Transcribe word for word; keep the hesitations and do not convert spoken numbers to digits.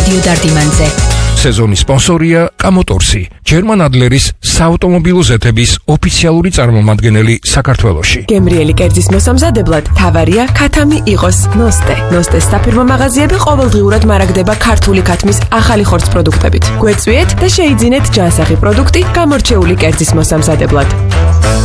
რადიო დარდიმანზე. სეზონის სპონსორია კამოტორსი, ჯერმან ადლერის საავტომობილო ზეთების ოფიციალური წარმომადგენელი საქართველოში. გემრიელი კერძის მოსამზადებლად თავარია ქათამი იყოს ნოსტე. ნოსტეს საფირმო მაღაზიები ყოველდღიურად მარაგდება ქართული ქათმის ახალი ხორცს პროდუქტებით. გვეწვიეთ და შეიძინეთ ჯანსაღი პროდუქტი გამორჩეული კერძის მოსამზადებლად.